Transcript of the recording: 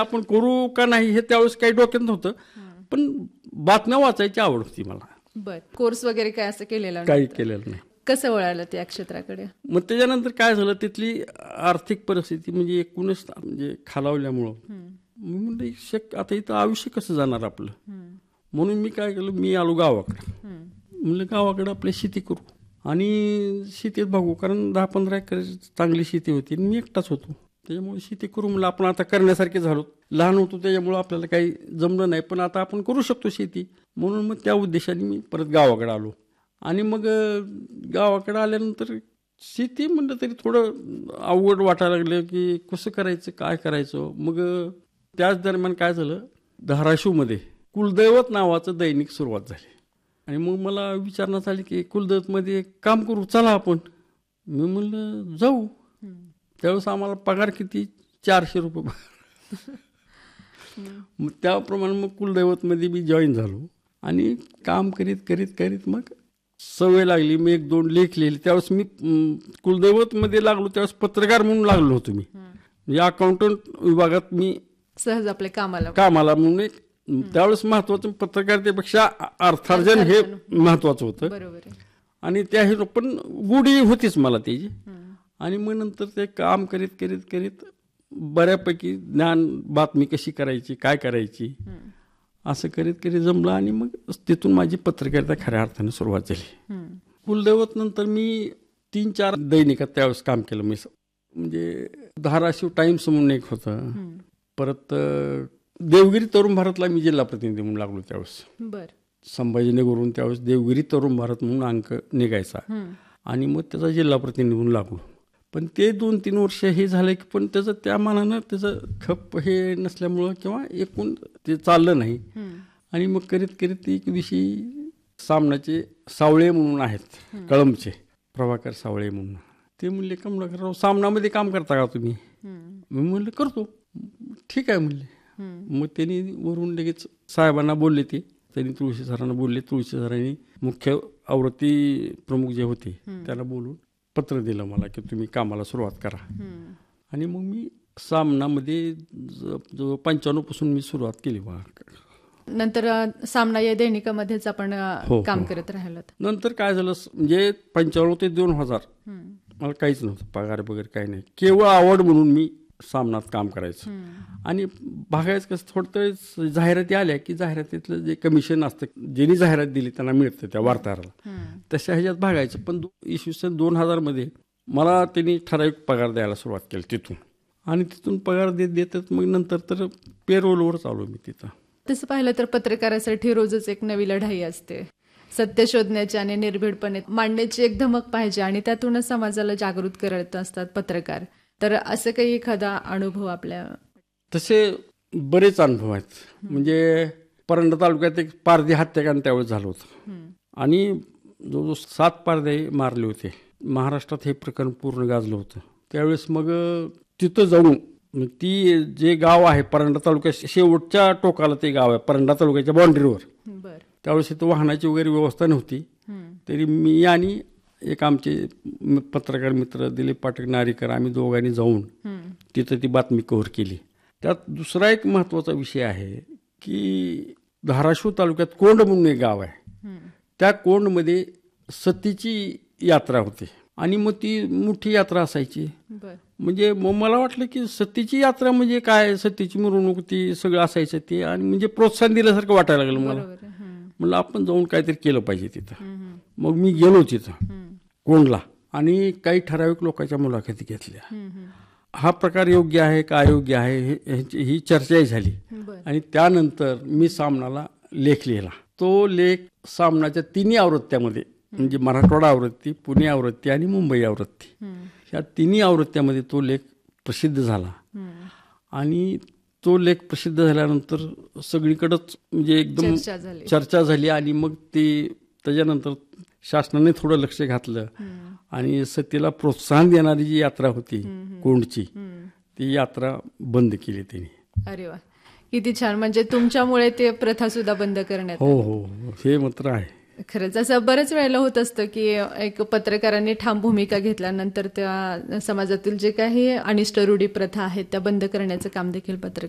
आपण करू का नाही हे त्यावेळेस काही डोक्यात नव्हतं, पण बातम्या वाचायची आवड होती मला. बर, कोर्स वगैरे काय असं केलेलं काही नव्हतं? केलेलं नाही. कसं वळालं त्या क्षेत्राकडे? मग त्याच्यानंतर काय झालं, तिथली आर्थिक परिस्थिती म्हणजे एकूणच म्हणजे खालावल्यामुळं मी म्हणलं आता इथं आयुष्य कसं जाणार आपलं. म्हणून मी काय केलं, मी आलो गावाकडे. म्हणलं गावाकडे आपली शेती करू आणि शेतीत बघू, कारण 10-15 एकर चांगली शेती होती आणि मी एकटाच होतो. त्याच्यामुळे शेती करू म्हणलं, आपण आता करण्यासारखे झालो. लहान होतो त्याच्यामुळे आपल्याला काही जमलं नाही, पण आता आपण करू शकतो शेती. म्हणून मग त्या उद्देशाने मी परत गावाकडे आलो. आणि मग गावाकडे आल्यानंतर शेती म्हणलं तरी थोडं अवघड वाटायला लागलं की कसं करायचं, काय करायचं. मग त्याच दरम्यान काय झालं, धाराशिवमध्ये कुलदैवत नावाचं दैनिक सुरुवात झाली. आणि मग मला विचारण्यात आली की कुलदैवतमध्ये काम करू, चला आपण. मी म्हणलं जाऊ. त्यावेळेस आम्हाला पगार किती, 400 रुपये पगार. मग त्याप्रमाणे मग कुलदैवतमध्ये मी जॉईन झालो आणि काम करीत करीत करीत मग सवय लागली. मी 1-2 लेख लिहिले. त्यावेळेस मी कुलदैवतमध्ये लागलो त्यावेळेस पत्रकार म्हणून लागलो होतो. मी म्हणजे अकाउंटंट विभागात मी सहज आपल्या कामाला म्हणून एक त्यावेळेस महत्वाचं पत्रकारितेपेक्षा अर्थार्जन हे महत्वाचं होतं. बरोबर. आणि त्या हिरो पण गुढी होतीच मला त्याची. आणि मग नंतर ते काम करीत करीत करीत बऱ्यापैकी ज्ञान, बातमी कशी करायची, काय करायची, असं करीत करीत जमलं. आणि मग तिथून माझी पत्रकारिता खऱ्या अर्थाने सुरुवात झाली. कुलदैवत नंतर मी 3-4 दैनिकात त्यावेळेस काम केलं. मी म्हणजे धाराशिव टाइम्स म्हणून एक होतं. परत देवगिरी तरुण भारतला मी जिल्हा प्रतिनिधी म्हणून लागलो त्यावेळेस. बर. संभाजीनगरहून त्यावेळेस देवगिरी तरुण भारत म्हणून अंक निघायचा. आणि मग त्याचा जिल्हा प्रतिनिधी म्हणून लागलो. पण ते 2-3 वर्ष हे झालं की पण त्याचं त्या मानानं त्याचं खप हे नसल्यामुळं किंवा एकूण ते चाललं नाही. आणि मग करीत करीत एक दिवशी सामनाचे सावळे म्हणून आहेत कळंबचे, प्रभाकर सावळे म्हणून, ते म्हणले कमलाकरराव सामनामध्ये काम करता का तुम्ही? मी म्हणलं करतो. ठीक आहे म्हणले. मग त्यांनी वरून लगेच साहेबांना बोलले, त्यांनी तुळशी सरांना बोलले. तुळशी सरांनी मुख्य आवृत्ती प्रमुख जे होते त्याला बोलून पत्र दिलं मला की तुम्ही कामाला सुरुवात करा. आणि मग मी सामनामध्ये जवळ 95 पासून मी सुरुवात केली. नंतर सामना या दैनिकामध्येच आपण काम करत राहिलात. नंतर काय झालं, म्हणजे 95 ते 2000 मला काहीच नव्हतं, पगार वगैरे काही नाही. केवळ आवड म्हणून मी सामनात काम करायचं. आणि बघायचं कसं थोडं जाहिराती आल्या की जाहिरातीतलं जे कमिशन असतं, ज्यांनी जाहिरात दिली त्यांना मिळतं त्या वार्ताहराला, तशा ह्याच्यात भागायचं. पण इसवी सन 2000 मध्ये मला त्यांनी ठराविक पगार द्यायला सुरुवात केली तिथून. आणि तिथून पगार देतात. मग नंतर तर पेरोलवर चालू मी तिथं. तसं पाहिलं तर पत्रकारासाठी रोजच एक नवी लढाई असते. सत्य शोधण्याची आणि निर्भीडपणे मांडण्याची एक धमक पाहिजे आणि त्यातूनच समाजाला जागृत करत असतात पत्रकार. तर असं काही एखादा अनुभव आपल्या? तसे बरेच अनुभव आहेत. म्हणजे परंडा तालुक्यात एक पारधी हत्याकांड त्यावेळेस झालं होतं. आणि जवळजवळ 7 पारधे मारले होते. महाराष्ट्रात हे प्रकरण पूर्ण गाजलं होतं. त्यावेळेस मग तिथं जाऊन ती जे गाव आहे परंडा तालुक्यात शेवटच्या टोकाला ते गाव आहे, परंडा तालुक्याच्या बाउंड्रीवर. त्यावेळेस इथं वाहनाची वगैरे व्यवस्था नव्हती. तरी मी आणि एक आमचे पत्रकार मित्र दिलीप पाठक नारीकर, आम्ही दोघांनी जाऊन तिथं ती बातमी कव्हर केली. त्यात दुसरा एक महत्वाचा विषय आहे की धाराशिव तालुक्यात कोंड म्हणून एक गाव आहे. त्या कोंडमध्ये सतीची यात्रा होती आणि मग ती मोठी यात्रा असायची. म्हणजे मग मला वाटलं की सतीची यात्रा म्हणजे काय, सतीची मिरवणूक ती सगळं असायचं ते. आणि म्हणजे प्रोत्साहन दिल्यासारखं वाटायला लागलं मला. म्हणलं आपण जाऊन काहीतरी केलं पाहिजे तिथं. मग मी गेलो तिथं कोंडला आणि काही ठराविक लोकांच्या मुलाखती घेतल्या. हा प्रकार योग्य आहे का अयोग्य आहे ही चर्चाही झाली. आणि त्यानंतर मी सामनाला लेख लिहिला. तो लेख सामनाच्या 3 आवृत्त्यामध्ये, म्हणजे मराठवाडा आवृत्ती, पुणे आवृत्ती आणि मुंबई आवृत्ती, ह्या 3 आवृत्त्यामध्ये तो लेख प्रसिद्ध झाला. आणि तो लेख प्रसिद्ध झाल्यानंतर सगळीकडेच म्हणजे एकदम चर्चा झाली. आणि मग ती त्याच्यानंतर शासनाने थोडं लक्ष घातलं आणि सतीला प्रोत्साहन देणारी जी यात्रा होती कोंडची, ती यात्रा बंद केली त्यांनी. अरे वा, किती छान. म्हणजे तुमच्यामुळे ते प्रथा सुद्धा बंद करण्यात. हो, हे मात्र आहे. खरंच असं बरेच वेळेला होत असतं की एक पत्रकारांनी ठाम भूमिका घेतल्यानंतर त्या समाजातील जे काही अनिष्ट रूढी प्रथा आहेत त्या बंद करण्याचं काम देखील पत्रकार